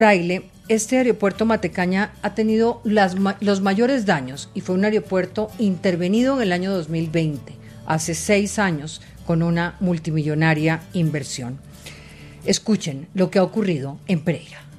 Fraile, este aeropuerto Matecaña ha tenido los mayores daños y fue un aeropuerto intervenido en el año 2020, hace 6 años, con una multimillonaria inversión. Escuchen lo que ha ocurrido en Pereira.